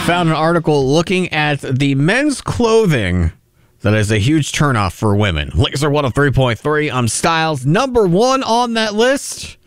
Found an article looking at the men's clothing that is a huge turnoff for women. Laser 103.3. I'm Styles. Number one on that list